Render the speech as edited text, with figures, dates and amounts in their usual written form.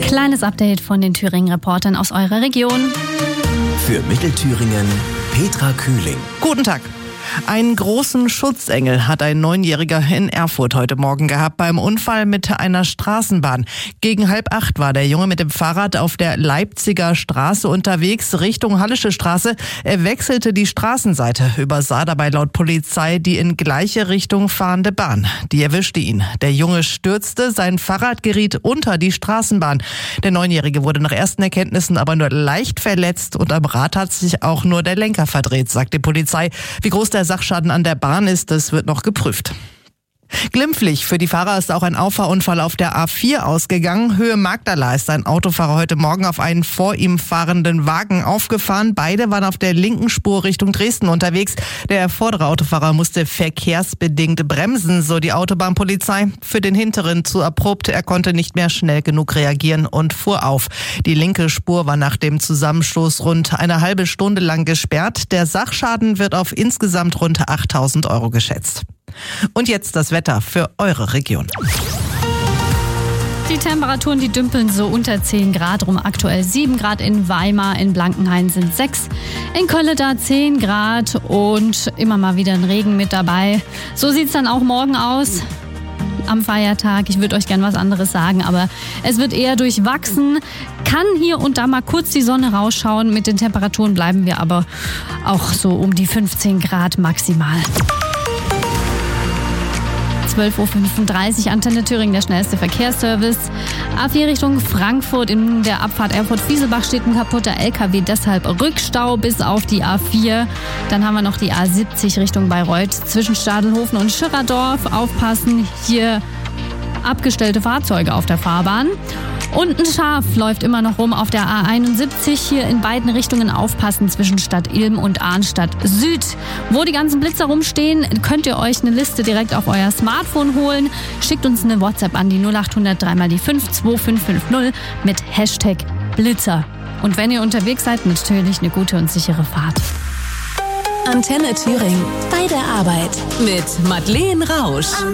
Kleines Update von den Thüringen-Reportern aus eurer Region. Für Mittelthüringen Petra Kühling. Guten Tag. Einen großen Schutzengel hat ein 9-Jähriger in Erfurt heute Morgen gehabt beim Unfall mit einer Straßenbahn. Gegen 7:30 war der Junge mit dem Fahrrad auf der Leipziger Straße unterwegs Richtung Hallische Straße. Er wechselte die Straßenseite, übersah dabei laut Polizei die in gleiche Richtung fahrende Bahn. Die erwischte ihn. Der Junge stürzte, sein Fahrrad geriet unter die Straßenbahn. Der 9-Jährige wurde nach ersten Erkenntnissen aber nur leicht verletzt und am Rad hat sich auch nur der Lenker verdreht, sagt die Polizei. Wie groß der Sachschaden an der Bahn ist, das wird noch geprüft. Glimpflich für die Fahrer ist auch ein Auffahrunfall auf der A4 ausgegangen. Höhe Magdala ist ein Autofahrer heute Morgen auf einen vor ihm fahrenden Wagen aufgefahren. Beide waren auf der linken Spur Richtung Dresden unterwegs. Der vordere Autofahrer musste verkehrsbedingt bremsen, so die Autobahnpolizei. Für den hinteren zu abrupt. Er konnte nicht mehr schnell genug reagieren und fuhr auf. Die linke Spur war nach dem Zusammenstoß rund eine halbe Stunde lang gesperrt. Der Sachschaden wird auf insgesamt rund 8.000 € geschätzt. Und jetzt das Wetter für eure Region. Die Temperaturen, die dümpeln so unter 10 Grad rum. Aktuell 7 Grad in Weimar, in Blankenhain sind 6, in Kölleda 10 Grad und immer mal wieder ein Regen mit dabei. So sieht's dann auch morgen aus. Am Feiertag. Ich würde euch gern was anderes sagen, aber es wird eher durchwachsen. Kann hier und da mal kurz die Sonne rausschauen. Mit den Temperaturen bleiben wir aber auch so um die 15 Grad maximal. 12.35 Uhr, Antenne Thüringen, der schnellste Verkehrsservice. A4 Richtung Frankfurt, in der Abfahrt Erfurt-Fieselbach steht ein kaputter LKW, deshalb Rückstau bis auf die A4. Dann haben wir noch die A70 Richtung Bayreuth zwischen Stadelhofen und Schirradorf. Aufpassen, hier abgestellte Fahrzeuge auf der Fahrbahn. Und ein Schaf läuft immer noch rum auf der A71. Hier in beiden Richtungen aufpassen zwischen Stadt Ilm und Arnstadt Süd. Wo die ganzen Blitzer rumstehen, könnt ihr euch eine Liste direkt auf euer Smartphone holen. Schickt uns eine WhatsApp an die 0800 3 die 52550 mit Hashtag Blitzer. Und wenn ihr unterwegs seid, natürlich eine gute und sichere Fahrt. Antenne Thüringen. Bei der Arbeit. Mit Madeleine Rausch.